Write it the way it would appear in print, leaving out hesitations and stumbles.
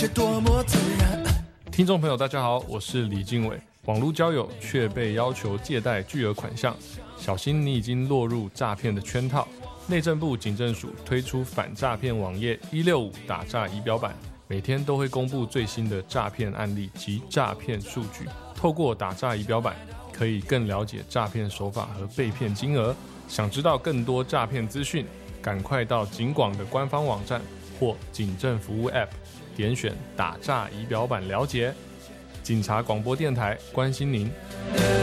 却多么自然。 听众朋友大家好，我是李经纬。网络交友却被要求借贷巨额款项，小心你已经落入诈骗的圈套。内政部警政署推出反诈骗网页165打诈仪表板，每天都会公布最新的诈骗案例及诈骗数据。透过打诈仪表板，可以更了解诈骗手法和被骗金额。想知道更多诈骗资讯，赶快到警广的官方网站或警政服务 App 点选打诈仪表板了解。警察广播电台关心您。